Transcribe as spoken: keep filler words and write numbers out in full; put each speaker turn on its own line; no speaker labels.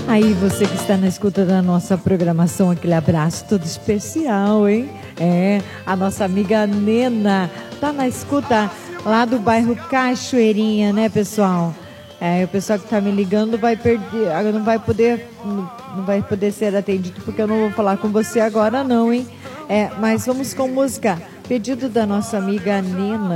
Aí você que está na escuta da nossa programação, aquele abraço todo especial, hein? É, a nossa amiga Nena tá na escuta lá do bairro Cachoeirinha, né, pessoal? É, o pessoal que tá me ligando vai perder, não vai poder, não vai poder ser atendido porque eu não vou falar com você agora não, hein? É, mas vamos com música, pedido da nossa amiga Nena.